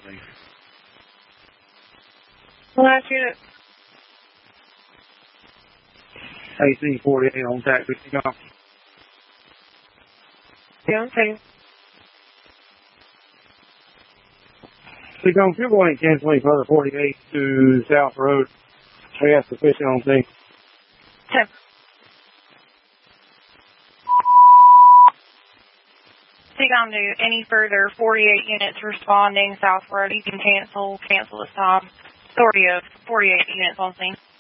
Last unit. AC 48 on taxi. Yeah, okay. Seacom, if you're going to cancel any further 48 to South Road, we have sufficient on scene. Okay. Seacom, do any further 48 units responding South Road, you can cancel this time. Authority of 48 units on scene.